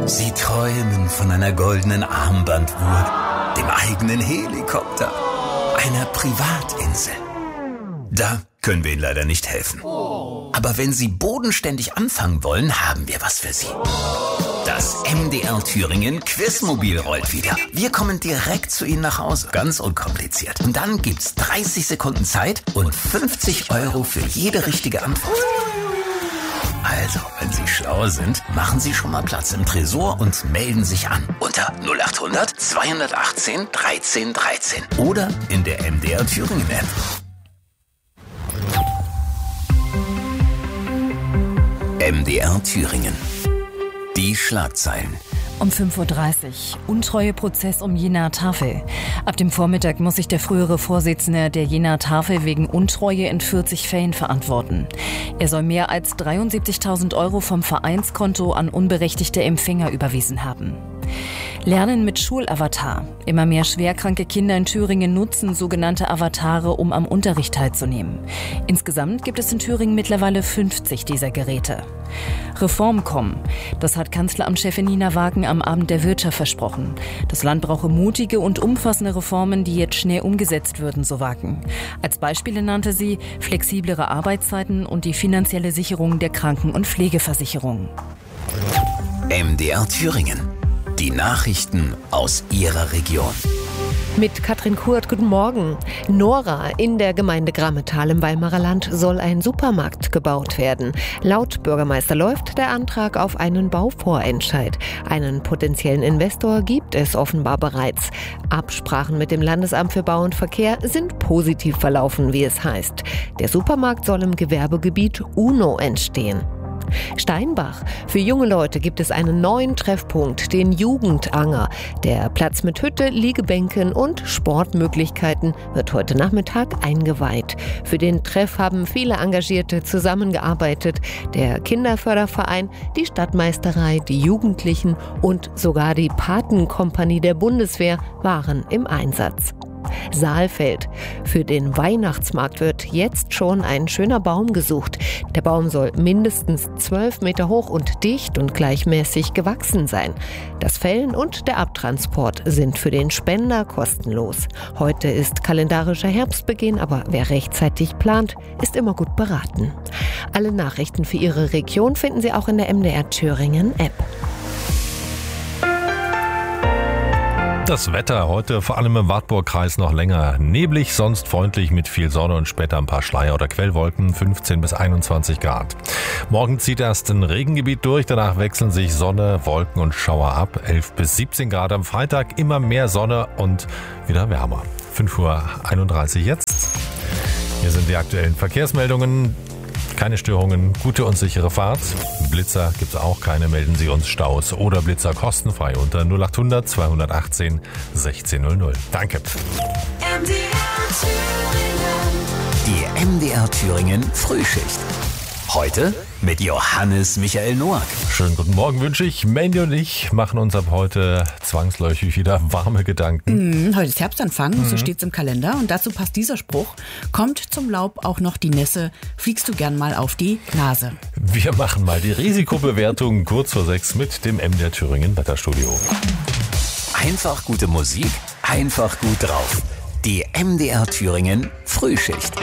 Sie träumen von einer goldenen Armbanduhr, dem eigenen Helikopter, einer Privatinsel. Da können wir Ihnen leider nicht helfen. Aber wenn Sie bodenständig anfangen wollen, haben wir was für Sie. Das MDR Thüringen Quizmobil rollt wieder. Wir kommen direkt zu Ihnen nach Hause. Ganz unkompliziert. Und dann gibt's 30 Sekunden Zeit und 50 € für jede richtige Antwort. Also, wenn Sie schlau sind, machen Sie schon mal Platz im Tresor und melden sich an. Unter 0800 218 13 13. Oder in der MDR Thüringen App. MDR Thüringen. Die Schlagzeilen. Um 5:30 Uhr. Untreueprozess um Jenaer Tafel. Ab dem Vormittag muss sich der frühere Vorsitzende der Jenaer Tafel wegen Untreue in 40 Fällen verantworten. Er soll mehr als 73.000 € vom Vereinskonto an unberechtigte Empfänger überwiesen haben. Lernen mit Schulavatar. Immer mehr schwerkranke Kinder in Thüringen nutzen sogenannte Avatare, um am Unterricht teilzunehmen. Insgesamt gibt es in Thüringen mittlerweile 50 dieser Geräte. Reform kommen. Das hat Kanzleramtschefin Nina Wagen am Abend der Wirtschaft versprochen. Das Land brauche mutige und umfassende Reformen, die jetzt schnell umgesetzt würden, so Wagen. Als Beispiele nannte sie flexiblere Arbeitszeiten und die finanzielle Sicherung der Kranken- und Pflegeversicherung. MDR Thüringen. Die Nachrichten aus Ihrer Region. Mit Katrin Kurt, guten Morgen. Nora, in der Gemeinde Grammetal im Weimarer Land soll ein Supermarkt gebaut werden. Laut Bürgermeister läuft der Antrag auf einen Bauvorentscheid. Einen potenziellen Investor gibt es offenbar bereits. Absprachen mit dem Landesamt für Bau und Verkehr sind positiv verlaufen, wie es heißt. Der Supermarkt soll im Gewerbegebiet Uno entstehen. Steinbach. Für junge Leute gibt es einen neuen Treffpunkt, den Jugendanger. Der Platz mit Hütte, Liegebänken und Sportmöglichkeiten wird heute Nachmittag eingeweiht. Für den Treff haben viele Engagierte zusammengearbeitet. Der Kinderförderverein, die Stadtmeisterei, die Jugendlichen und sogar die Patenkompanie der Bundeswehr waren im Einsatz. Saalfeld. Für den Weihnachtsmarkt wird jetzt schon ein schöner Baum gesucht. Der Baum soll mindestens 12 Meter hoch und dicht und gleichmäßig gewachsen sein. Das Fällen und der Abtransport sind für den Spender kostenlos. Heute ist kalendarischer Herbstbeginn, aber wer rechtzeitig plant, ist immer gut beraten. Alle Nachrichten für Ihre Region finden Sie auch in der MDR Thüringen App. Das Wetter heute vor allem im Wartburgkreis noch länger neblig, sonst freundlich mit viel Sonne und später ein paar Schleier- oder Quellwolken, 15 bis 21 Grad. Morgen zieht erst ein Regengebiet durch, danach wechseln sich Sonne, Wolken und Schauer ab, 11 bis 17 Grad am Freitag, immer mehr Sonne und wieder wärmer. 5:31 Uhr jetzt. Hier sind die aktuellen Verkehrsmeldungen. Keine Störungen, gute und sichere Fahrt. Blitzer gibt es auch keine, melden Sie uns Staus oder Blitzer kostenfrei unter 0800 218 1600. Danke. Die MDR Thüringen Frühschicht. Heute mit Johannes Michael Noack. Schönen guten Morgen wünsche ich. Mandy und ich machen uns ab heute zwangsläufig wieder warme Gedanken. Heute ist Herbstanfang, so steht's im Kalender. Und dazu passt dieser Spruch: Kommt zum Laub auch noch die Nässe, fliegst du gern mal auf die Nase. Wir machen mal die Risikobewertung kurz vor 6 mit dem MDR Thüringen Wetterstudio. Einfach gute Musik, einfach gut drauf. Die MDR Thüringen Frühschicht.